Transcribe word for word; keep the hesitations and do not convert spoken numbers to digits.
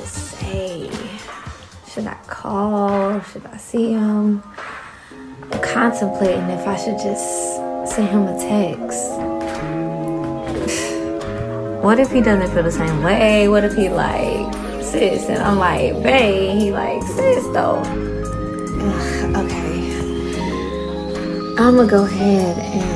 say? Should I call? Should I see him? I'm contemplating if I should just send him a text. What if he doesn't feel the same way? What if he like, sis? And I'm like, bae. He like, sis though. Ugh, okay. I'm gonna go ahead and